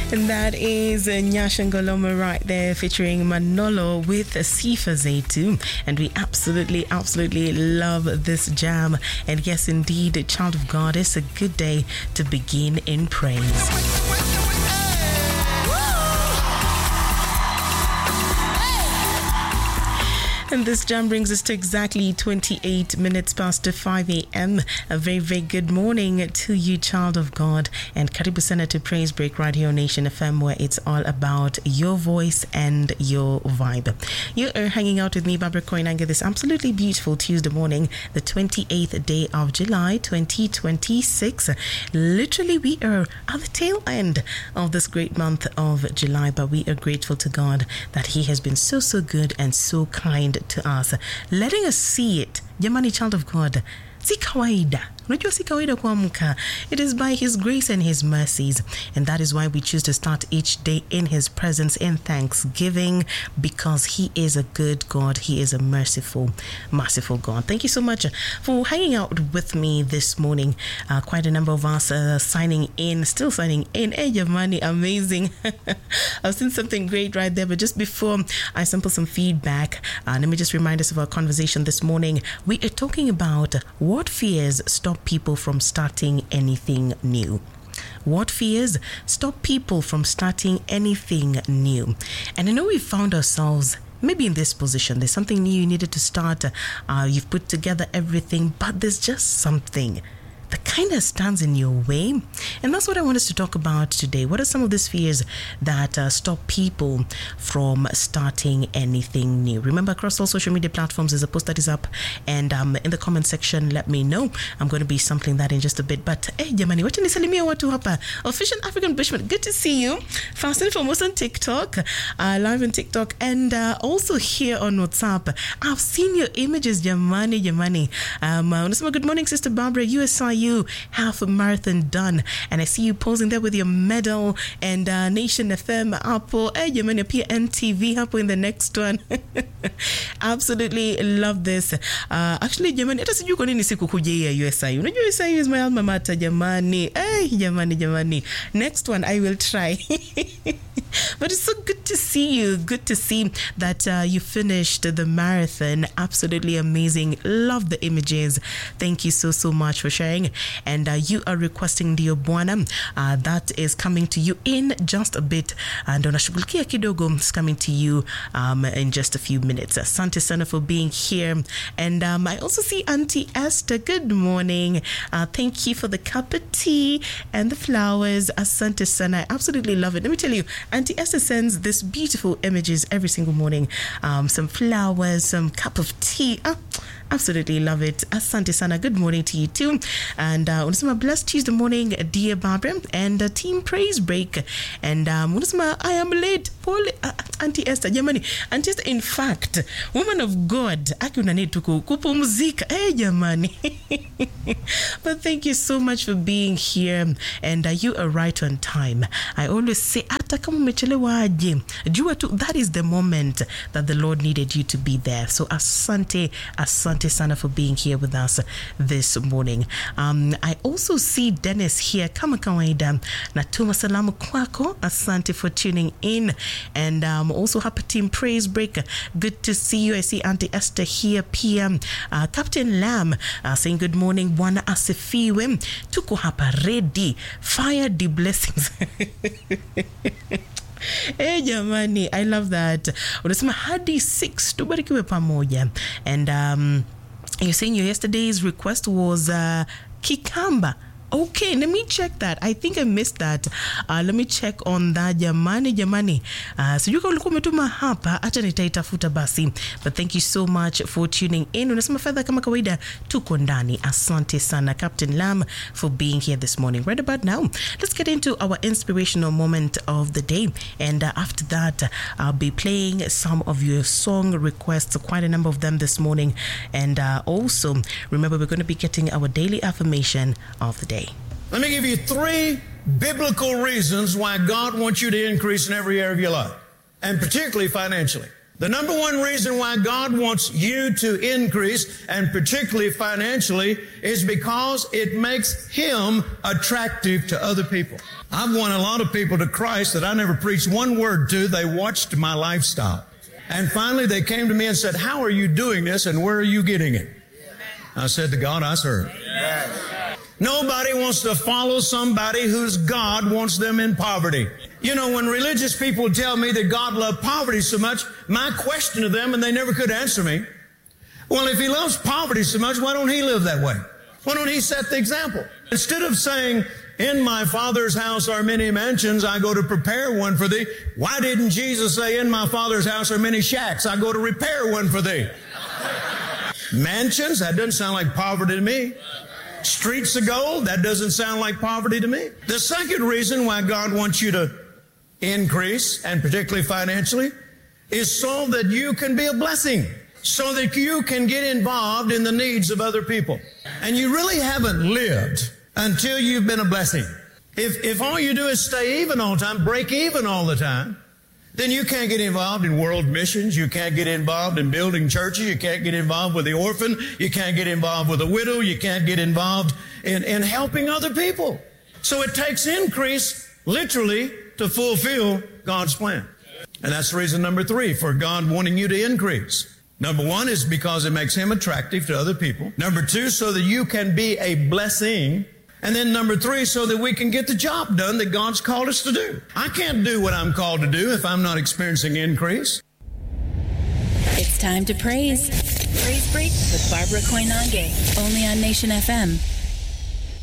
And that is Nyashangoloma right there featuring Manolo with Sifa Zaitu. And we absolutely love this jam. And yes, indeed, child of God, it's a good day to begin in praise. And this jam brings us to exactly 28 minutes past 5 a.m. A very good morning to you, child of God. And Karibu Sana to Praise Break right here on Nation FM, where it's all about your voice and your vibe. You are hanging out with me, Barbara Koinange, this absolutely beautiful Tuesday morning, the 28th day of July, 2026. Literally, we are at the tail end of this great month of July, but we are grateful to God that He has been so good and so kind to us, letting us see it. Jamani, child of God, si kawaida. Unajua si kawaida kuamka. It is by His grace and His mercies, and that is why we choose to start each day in His presence in thanksgiving, because He is a good God. He is a merciful God. Thank you so much for hanging out with me this morning. Quite a number of us still signing in. Hey, Jamani, amazing. I've seen something great right there, but just before I sample some feedback, let me just remind us of our conversation this morning. We are talking about what fears stop people from starting anything new. What fears stop people from starting anything new? And I know we found ourselves maybe in this position. There's something new you needed to start. You've put together everything, but there's just something that kind of stands in your way. And that's what I want us to talk about today. What are some of these fears that stop people from starting anything new? Remember, across all social media platforms, there's a post that is up, and in the comment section, let me know. I'm going to be sampling that in just a bit. But hey, jamani, wacha nisalimie watu hapa. Official African Bushman, good to see you. First and foremost on TikTok, live on TikTok, and also here on WhatsApp. I've seen your images, jamani. Unasema, good morning, Sister Barbara, USIU half a marathon done, and I see you posing there with your medal, and Nation FM hapo, jamani, pia NTV hapo in the next one. Absolutely love this. Actually, jamani, hata sijui kwa nini sikukuja ya USIU. Unajua USIU is my alma mater, jamani. Jamani. Next one I will try. But it's so good to see you. Good to see that you finished the marathon. Absolutely amazing. Love the images. Thank you so much for sharing. And you are requesting Dio Bwana. That is coming to you in just a bit. And Onashughulikia Kidogo is coming to you in just a few minutes. Asante sana for being here. And I also see Auntie Esther. Good morning. Thank you for the cup of tea and the flowers. Asante sana. I absolutely love it. Let me tell you, Auntie Esther sends this beautiful images every single morning. Some flowers, some cup of tea. Absolutely love it. Asante sana. Good morning to you too. And unasema blessed Tuesday morning, dear Barbara, and team Praise Break. And unasema I am late. Paul, Auntie Esther, jamani. Auntie Esther, in fact, woman of God, aki unanid tuku kupumzika. Jamani. But thank you so much for being here, and you are right on time. I always say, hata kama umechelewa aje, jua tu, that is the moment that the Lord needed you to be there. So asante sana for being here with us this morning. I also see Dennis here. Kama kawaida, natuma salamu kwako. Asante for tuning in. And also happy team Praise Break. Good to see you. I see Auntie Esther here. PM Captain Lam saying good morning. Bwana asifiwe. Tuko hapa ready. Fire the blessings. Hey jamani, I love that. Unasema hadi 6 tubarikiwe pamoja. And you're saying your yesterday's request was Kikamba. Okay, let me check that. I think I missed that. Let me check on that. Jamani. Sijui kama ulikuwa umetuma hapa, acha nitaitafuta basi. But thank you so much for tuning in. Unasema fedha kama kawaida tuko ndani. Asante sana Captain Lam for being here this morning. Right about now, let's get into our inspirational moment of the day. And after that, I'll be playing some of your song requests, quite a number of them this morning. And also, remember, we're going to be getting our daily affirmation of the day. Let me give you 3 biblical reasons why God wants you to increase in every area of your life, and particularly financially. The number one reason why God wants you to increase, and particularly financially, is because it makes Him attractive to other people. I've won a lot of people to Christ that I never preached one word to. They watched my lifestyle. And finally they came to me and said, how are you doing this and where are you getting it? I said, the God I serve. Nobody wants to follow somebody whose God wants them in poverty. You know, when religious people tell me that God loved poverty so much, my question to them, and they never could answer me, well, if He loves poverty so much, why don't He live that way? Why don't He set the example? Instead of saying, in my Father's house are many mansions, I go to prepare one for thee. Why didn't Jesus say, in my Father's house are many shacks, I go to repair one for thee? Mansions? That doesn't sound like poverty to me. Streets of gold? That doesn't sound like poverty to me. The second reason why God wants you to increase, and particularly financially, is so that you can be a blessing, so that you can get involved in the needs of other people. And you really haven't lived until you've been a blessing. If all you do is stay even all the time, break even all the time, then you can't get involved in world missions. You can't get involved in building churches. You can't get involved with the orphan. You can't get involved with the widow. You can't get involved in helping other people. So it takes increase, literally, to fulfill God's plan. And that's reason number 3 for God wanting you to increase. Number 1 is because it makes Him attractive to other people. Number 2, so that you can be a blessing. And then number 3, so that we can get the job done that God's called us to do. I can't do what I'm called to do if I'm not experiencing increase. It's time to praise. Praise Break with Barbara Koinange, only on Nation FM.